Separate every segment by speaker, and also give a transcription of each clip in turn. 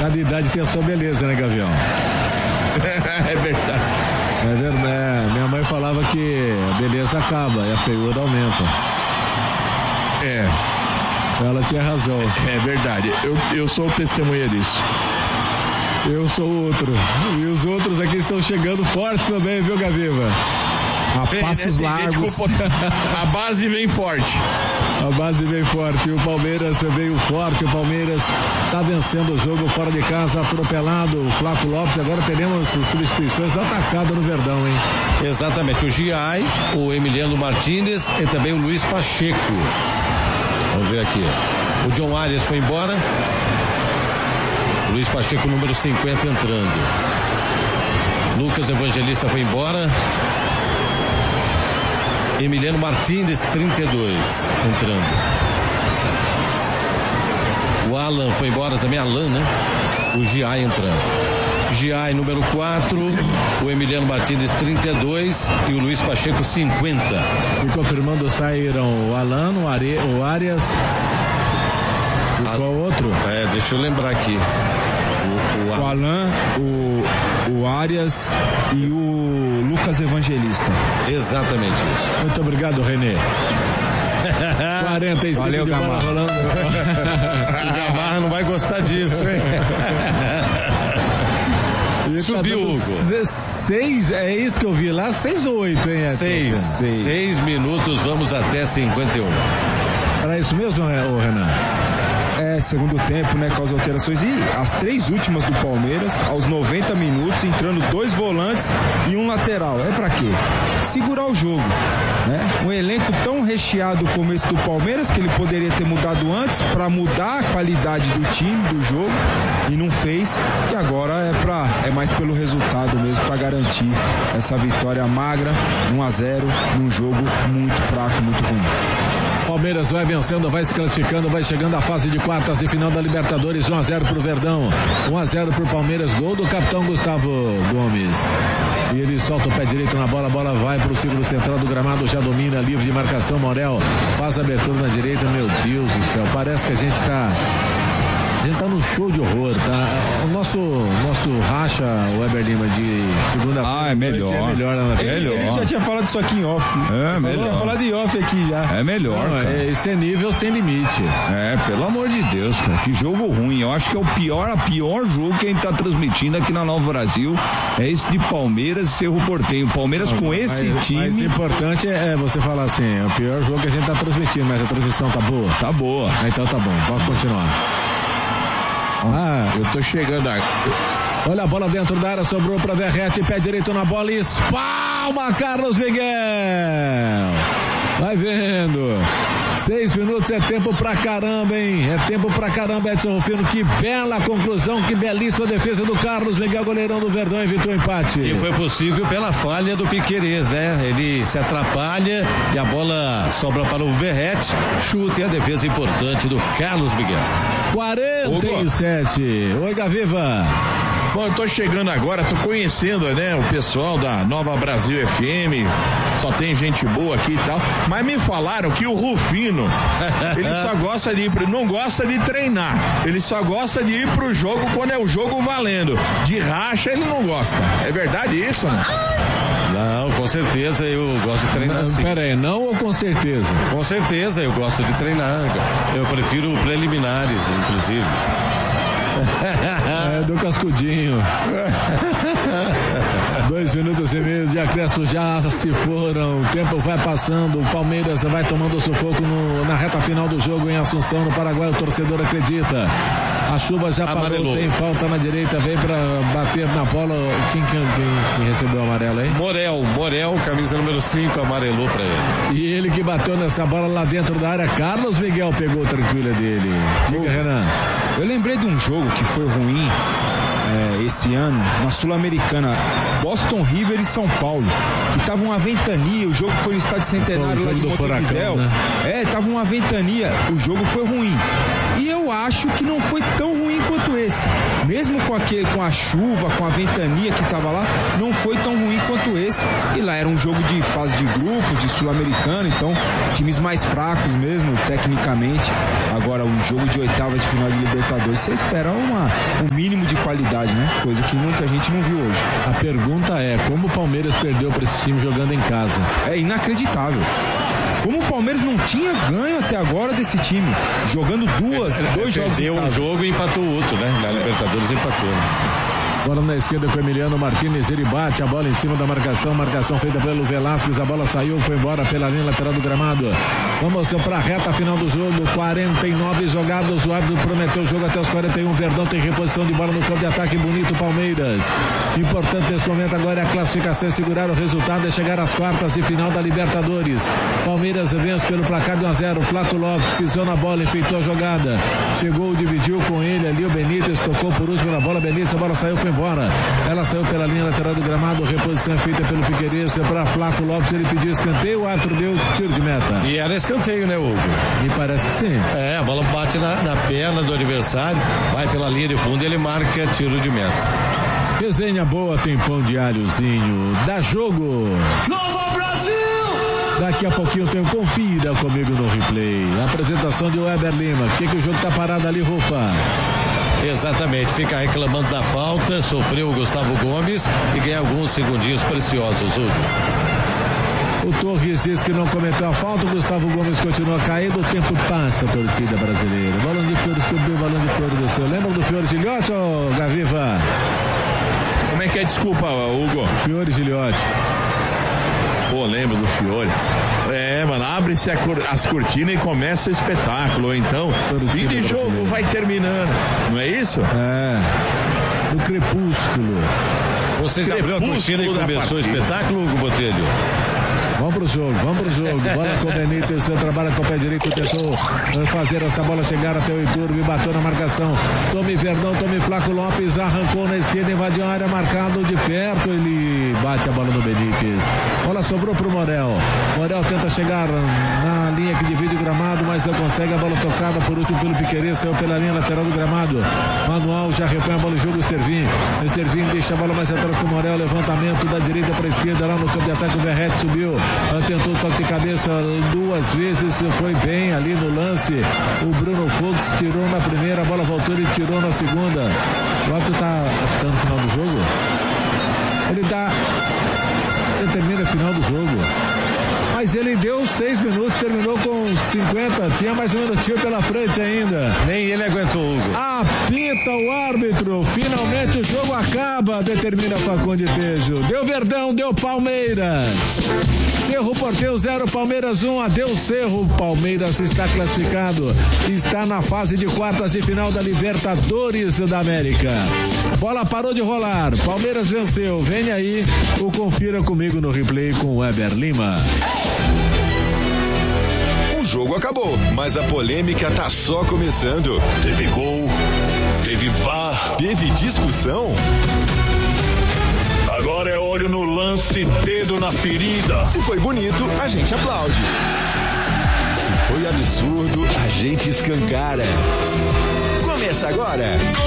Speaker 1: Cada idade tem a sua beleza, né, Gavião?
Speaker 2: É verdade.
Speaker 1: É verdade. Minha mãe falava que a beleza acaba e a feiura aumenta.
Speaker 2: É.
Speaker 1: Ela tinha razão.
Speaker 2: É verdade. Eu sou testemunha disso.
Speaker 1: Eu sou outro. E os outros aqui estão chegando fortes também, viu, Gaviva?
Speaker 3: A passos largos.
Speaker 2: A base vem forte.
Speaker 1: A base vem forte. O Palmeiras veio forte. O Palmeiras está vencendo o jogo fora de casa, atropelado. O Flaco Lopes. Agora teremos substituições da atacada no Verdão, hein?
Speaker 4: Exatamente. O Giai, o Emiliano Martínez e também o Luiz Pacheco. Vamos ver aqui. O John Arias foi embora. Luiz Pacheco, número 50, entrando. Lucas Evangelista foi embora. Emiliano Martínez, 32, entrando. O Alan foi embora também, Alan, né? O Giai entrando. Giai, número 4, o Emiliano Martínez, 32 e o Luiz Pacheco, 50.
Speaker 1: E confirmando, saíram o Alan, o Arias e qual outro?
Speaker 4: Deixa eu lembrar aqui.
Speaker 3: O Alan, o Arias e o Lucas Evangelista.
Speaker 4: Exatamente isso.
Speaker 1: Muito obrigado, Renê. 45
Speaker 3: Valeu,
Speaker 1: de bola
Speaker 3: Gamarra.
Speaker 1: rolando.
Speaker 4: O Gamarra não vai gostar disso, hein? Subiu, Hugo.
Speaker 1: 6, é isso que eu vi lá, 6 ou 8, hein?
Speaker 4: 6 minutos, vamos até 51.
Speaker 1: Era isso mesmo, Renan?
Speaker 3: Segundo tempo, né, com as alterações, e as 3 últimas do Palmeiras, aos 90 minutos, entrando 2 volantes e um lateral. É pra quê? Segurar o jogo, né? Um elenco tão recheado como esse do Palmeiras, que ele poderia ter mudado antes, pra mudar a qualidade do time, do jogo, e não fez, e agora é mais pelo resultado mesmo, pra garantir essa vitória magra, 1-0, num jogo muito fraco, muito ruim.
Speaker 1: Palmeiras vai vencendo, vai se classificando, vai chegando à fase de quartas e final da Libertadores. 1-0 pro Verdão, 1-0 pro Palmeiras, gol do capitão Gustavo Gomes. E ele solta o pé direito na bola, a bola vai pro círculo central do gramado, já domina, livre de marcação, Morel faz a abertura na direita. Meu Deus do céu, parece que a gente tá num show de horror, tá? O nosso racha, o Weber Lima, de segunda-feira.
Speaker 5: É melhor.
Speaker 1: É melhor lá na frente.
Speaker 3: Ele já tinha falado isso aqui em off.
Speaker 5: Melhor.
Speaker 3: Tinha falado em off aqui já.
Speaker 5: É melhor,
Speaker 1: Não,
Speaker 5: cara.
Speaker 1: esse é nível sem limite.
Speaker 5: Pelo amor de Deus, cara. Que jogo ruim. Eu acho que é o pior jogo que a gente tá transmitindo aqui na Nova Brasil. É esse de Palmeiras e Cerro Porteño. Palmeiras com esse time.
Speaker 1: Mas o importante é você falar assim, é o pior jogo que a gente tá transmitindo, mas a transmissão tá boa?
Speaker 5: Tá boa.
Speaker 1: Então tá bom, pode continuar.
Speaker 2: Eu tô chegando aqui.
Speaker 1: Olha a bola dentro da área, sobrou pra Verratti, pé direito na bola e espalma Carlos Miguel. Vai vendo. 6 minutos é tempo pra caramba, hein? É tempo pra caramba, Edson Rufino. Que bela conclusão, que belíssima defesa do Carlos Miguel, goleirão do Verdão, evitou o empate.
Speaker 4: E foi possível pela falha do Piquerez, né? Ele se atrapalha e a bola sobra para o Verratti, chute e a defesa importante do Carlos Miguel.
Speaker 1: 47. Oi, Gaviva.
Speaker 2: Bom, eu tô chegando agora, tô conhecendo, né, o pessoal da Nova Brasil FM, só tem gente boa aqui e tal, mas me falaram que o Rufino, ele só gosta de ir, não gosta de treinar, ele só gosta de ir pro jogo quando é o jogo valendo, de racha ele não gosta, é verdade isso, né?
Speaker 4: Não, com certeza eu gosto de treinar sim.
Speaker 1: Pera aí, não ou com certeza?
Speaker 4: Com certeza eu gosto de treinar, eu prefiro preliminares, inclusive.
Speaker 1: Do cascudinho. 2 minutos e meio de acréscimo já se foram. O tempo vai passando. O Palmeiras vai tomando sufoco na reta final do jogo em Assunção, no Paraguai. O torcedor acredita. A chuva já parou. Tem falta na direita. Vem pra bater na bola. Quem recebeu o amarelo aí?
Speaker 4: Morel, camisa número 5, amarelou pra ele.
Speaker 1: E ele que bateu nessa bola lá dentro da área. Carlos Miguel pegou tranquila dele. Diga, Renan.
Speaker 3: Eu lembrei de um jogo que foi ruim esse ano, na Sul-Americana, Boston River e São Paulo, que tava uma ventania, o jogo foi no Estádio Centenário lá de Montevidéu, né? Tava uma ventania, o jogo foi ruim. E eu eu acho que não foi tão ruim quanto esse. Mesmo com a chuva, com a ventania que estava lá, não foi tão ruim quanto esse. E lá era um jogo de fase de grupos, de Sul-Americano, então times mais fracos mesmo, tecnicamente. Agora, um jogo de oitavas de final de Libertadores, você espera um mínimo de qualidade, né? Coisa que a gente não viu hoje.
Speaker 1: A pergunta é, como o Palmeiras perdeu para esse time jogando em casa?
Speaker 3: É inacreditável. Como o Palmeiras não tinha ganho até agora desse time, jogando dois jogos.
Speaker 4: Perdeu um jogo e empatou o outro, né? Na Libertadores empatou, né?
Speaker 1: Bola na esquerda com o Emiliano Martínez, ele bate a bola em cima da marcação feita pelo Velasquez, a bola saiu, foi embora pela linha lateral do gramado. Vamos para a reta final do jogo, 49 jogados, o árbitro prometeu o jogo até os 41, Verdão tem reposição de bola no campo de ataque, bonito Palmeiras. Importante nesse momento agora é a classificação, é segurar o resultado, é chegar às quartas e final da Libertadores. Palmeiras vence pelo placar de 1-0, Flaco Lopes pisou na bola, enfeitou a jogada, chegou, dividiu com ele ali, o Benítez tocou por último na bola, Benítez, a bola saiu, foi embora. Ela saiu pela linha lateral do gramado, reposição é feita pelo Piquerez para Flaco Lopes, ele pediu escanteio, o árbitro deu tiro de meta.
Speaker 4: E era escanteio, né, Hugo?
Speaker 1: Me parece que sim.
Speaker 4: É, a bola bate na perna do adversário, vai pela linha de fundo e ele marca tiro de meta.
Speaker 1: Resenha boa, tem pão de alhozinho, dá jogo.
Speaker 6: Nova Brasil!
Speaker 1: Daqui a pouquinho tem confira comigo no replay. Apresentação de Weber Lima. Por que o jogo tá parado ali, Rufa?
Speaker 4: Exatamente, fica reclamando da falta, sofreu o Gustavo Gomes e ganha alguns segundinhos preciosos, Hugo.
Speaker 1: O Torres diz que não cometeu a falta, o Gustavo Gomes continua caído, o tempo passa, torcida brasileira. Balão de couro subiu, balão de couro desceu. Lembra do Fiore Gilhote, ô Gaviva?
Speaker 2: Como é que é? Desculpa, Hugo.
Speaker 1: Fiore Gilhote.
Speaker 2: Pô, lembro do Fiore. É, mano, abre-se as cortinas e começa o espetáculo. Ou então, fim de jogo vai terminando. Não é isso?
Speaker 1: É. No crepúsculo.
Speaker 4: Você já abriu a cortina e começou o espetáculo, Hugo Botelho?
Speaker 1: Vamos pro jogo. Bola com o Benítez, trabalha com o pé direito, tentou fazer essa bola chegar até o Iturbe, bateu na marcação. Tome Verdão, tome Flaco Lopes, arrancou na esquerda, invadiu a área, marcado de perto, ele bate a bola no Benítez. Bola sobrou pro Morel. Morel tenta chegar na linha que divide o gramado, mas não consegue, a bola tocada por último pelo Piquerez, saiu pela linha lateral do gramado. Manual já repõe a bola em jogo, o Servin deixa a bola mais atrás com o Morel, levantamento da direita para a esquerda, lá no campo de ataque o Verrete subiu. Tentou toque de cabeça 2 vezes, foi bem ali no lance. O Bruno Fux tirou na primeira, a bola voltou e tirou na segunda. O árbitro tá apitando o final do jogo. Ele termina o final do jogo. Mas ele deu 6 minutos, terminou com 50, tinha mais um minutinho pela frente ainda.
Speaker 4: Nem ele aguentou, Hugo.
Speaker 1: Apita o árbitro, finalmente o jogo acaba, determina Facundo Tejo. Deu Verdão, deu Palmeiras. Cerro Porteño 0, Palmeiras 1, adeus Cerro. Palmeiras está classificado, está na fase de quartas de final da Libertadores da América. Bola parou de rolar, Palmeiras venceu. Vem aí o Confira Comigo no replay com Weber Lima.
Speaker 7: O jogo acabou, mas a polêmica tá só começando.
Speaker 8: Teve gol, teve VAR,
Speaker 7: teve discussão.
Speaker 8: Agora é olho no lance, dedo na ferida.
Speaker 7: Se foi bonito, a gente aplaude. Se foi absurdo, a gente escancara. Começa agora.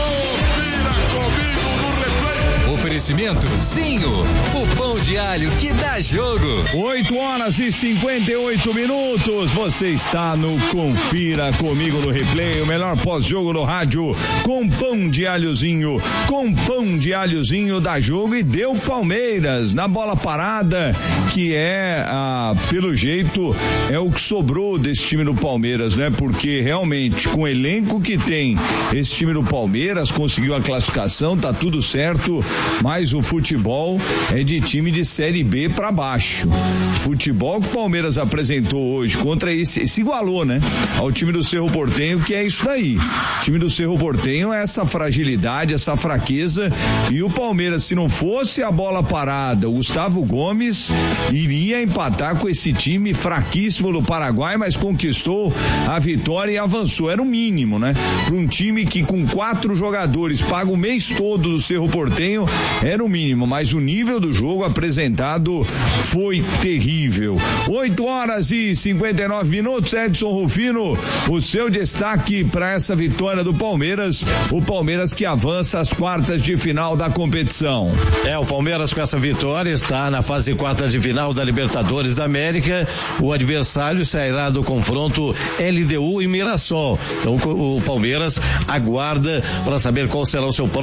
Speaker 9: Oferecimento Zinho, o pão de alho que dá jogo.
Speaker 5: 8h58. Você está no Confira Comigo no replay, o melhor pós-jogo no rádio, com pão de alhozinho. Com pão de alhozinho dá jogo e deu Palmeiras na bola parada, que é, pelo jeito, é o que sobrou desse time do Palmeiras, né? Porque realmente, com o elenco que tem esse time do Palmeiras, conseguiu a classificação, tá tudo certo. Mas o futebol é de time de Série B pra baixo. O futebol que o Palmeiras apresentou hoje contra esse igualou, né? Ao time do Cerro Porteño, que é isso daí. O time do Cerro Porteño é essa fragilidade, essa fraqueza, e o Palmeiras, se não fosse a bola parada, o Gustavo Gomes iria empatar com esse time fraquíssimo do Paraguai, mas conquistou a vitória e avançou. Era o mínimo, né? Para um time que com 4 jogadores paga o mês todo do Cerro Porteño, era o mínimo, mas o nível do jogo apresentado foi terrível. 8h59, Edson Rufino, o seu destaque para essa vitória do Palmeiras, o Palmeiras que avança às quartas de final da competição.
Speaker 4: O Palmeiras com essa vitória está na fase quartas de final da Libertadores da América. O adversário sairá do confronto LDU e Mirassol. Então o Palmeiras aguarda para saber qual será o seu